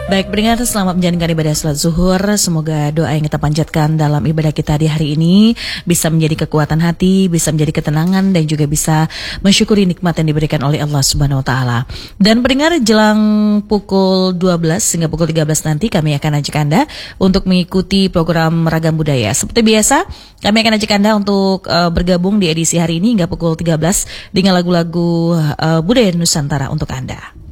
Baik, pendengar, selamat menjalankan ibadah salat zuhur. Semoga doa yang kita panjatkan dalam ibadah kita di hari ini bisa menjadi kekuatan hati, bisa menjadi ketenangan, dan juga bisa mensyukuri nikmat yang diberikan oleh Allah Subhanahu Wa Taala. Dan pendengar, jelang pukul 12 hingga pukul 13 nanti kami akan ajak Anda untuk mengikuti program Ragam Budaya. Seperti biasa, kami akan ajak Anda untuk bergabung di edisi hari ini hingga pukul 13 dengan lagu-lagu budaya Nusantara untuk Anda.